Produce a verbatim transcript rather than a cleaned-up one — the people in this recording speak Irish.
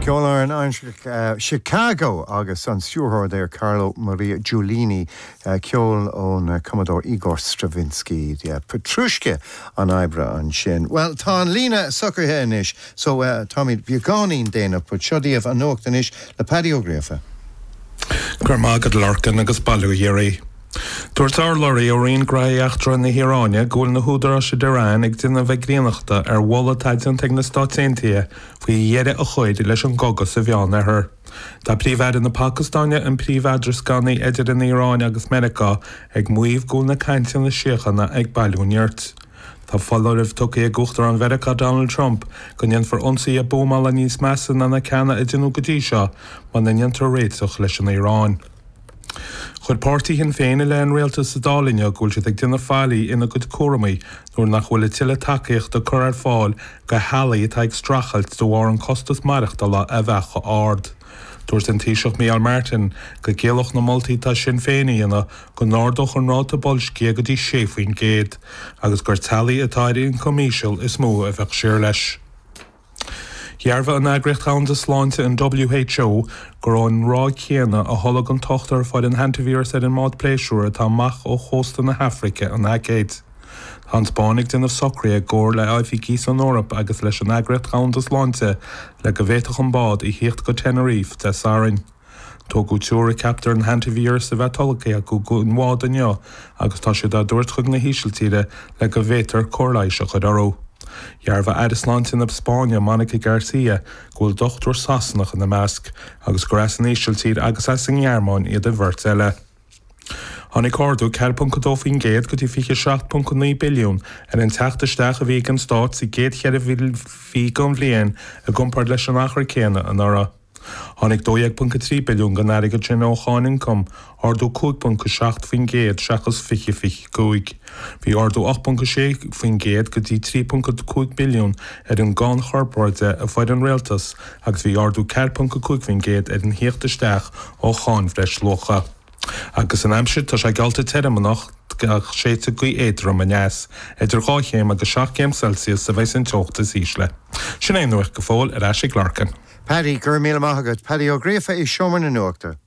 Ceolar an uh, Chicago agus an siúrthóir there Carlo Maria Giulini uh, ceol ón uh, Commodore Igor Stravinsky yeah, Petrushka an Ibra an sin. Well, tá an lína sucrthe inis, so uh, Tommy, bhí gáín déanamh put siodíomh an nócht inis le padiogréfa. Gur mágad lorcan agus bailú dhéirí. Dúirt ar loirí ó rion graíochtra na Hiráine gúil na húdar se Durán ag duna bheith gríanachta ar bhla taidan teag na stáitsaontaithe faoi dhéire a chuid leis an gogus a bheán ar thir. Tá príomhhead na Pakistáine an príomhheidir scannaí idir in Iráine agus Merica ag muomh gúil na cainte na siochanna ag bailúneart. Tá followrih tucaí a gúachtar an Merica Donald Trump go ndean for ionsaí a bómála níos measa na na ceanna i dtí gotí seo man na ndeantar réiteach leis an Irán. Chud pártaí hin féin le an réaltas sa dálinne gúil siad ag duine fálaí ina go cuairmaí nuair nach bhfuil tiile takeíocht do chur ar fáil go healaí atá ag strachailt do bhhar an costas marachtaile a bheith ard. Dúirt an Taoiseach Micheál Martin go géalach na moltaí tá sin féinaíonna go nárdach an ráta bolscí go dtí sé faoin géad, agus gur talaí atá in comíisiil is mó a bheith siar leis. Dhearbh an agricht chaun de sláinte in W H O gur an rá chéana a tholadh an tochtar fáid an hantamhírus ar an mád pléisiúr atá mach ó chósta na Hafraice an agéid. Tá spáinnig denmh socraí a gcóir le áifigís an Eorp agus leis an agricht chaun de sláinte le go bhéiteach an bád i híocht go Tenerife de Sarin. Tógú túra captar an hantamhírus a bheith tolacé a go go an bhád anneo agus tá siad a dúirt chug na hísiltíre le go bhétar cóirlaise chud aró. Dhearbh Adislantin of Spáine Monica Garcia gúil dochtúir sasnach in na measc agus go as an éisiiltíad agus as an ghearmáin iad a bhirt eile. Tháinig cordú ceir punca dó faoin géad go dtí fiche seacht punca naoi billiún ar an teachtasteach a bhí an stát sa géad chead fhí gom bhliain a gcumpar leis an achar céanna an ara. Tháinig dóag punca trí billiún go náir go sin ócháin incom, ardú cúig punca seacht faoin géad seachas fiche fiche cúig. Bhí ardú ach punca sé faoin géad go dtí trí punca cúig billiún ar an gán chorpáirte a bhaid an réaltas agus bhí ardú ceir punca cúig faoin géad ar an héachtasteach ócháin bhreis locha. Agus an aimsir tá sé gealta teiremanach gach séite go éadrom a neas, idir gáchéim agus seach céim Celsius sa bheith an teochtas ísle. Sin é nuaich go fóil ar eisig larcan. Paddy, gur míle maithagad, Paddy ó gréfa is seomar na nuachta.